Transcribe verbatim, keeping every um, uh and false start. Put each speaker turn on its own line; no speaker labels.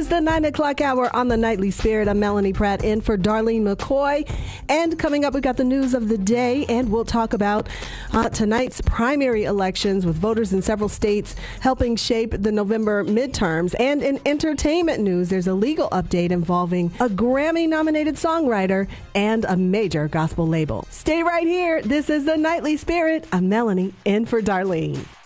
is the nine o'clock hour on the Nightly Spirit. I'm Melanie Pratt in for Darlene McCoy. And coming up, we've got the news of the day, and we'll talk about uh, tonight's primary elections with voters in several states helping shape the November midterms. And in entertainment news, there's a legal update involving a Grammy-nominated songwriter and a major gospel label. Stay right here. This is the Nightly Spirit. I'm Melanie in for Darlene.